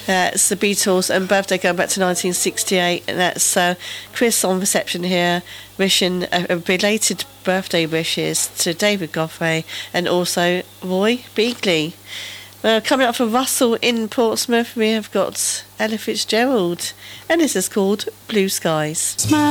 It's the Beatles and birthday going back to 1968. And that's Chris on reception here, wishing a belated birthday wishes to David Godfrey and also Roy Beagley. Well, coming up from Russell in Portsmouth, we have got Ella Fitzgerald, and this is called Blue Skies. Smile.